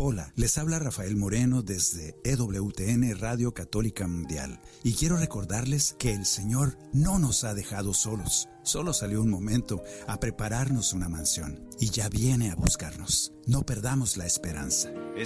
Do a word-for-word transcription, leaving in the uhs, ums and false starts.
Hola, les habla Rafael Moreno desde E W T N Radio Católica Mundial y quiero recordarles que el Señor no nos ha dejado solos. Solo salió un momento a prepararnos una mansión y ya viene a buscarnos. No perdamos la esperanza.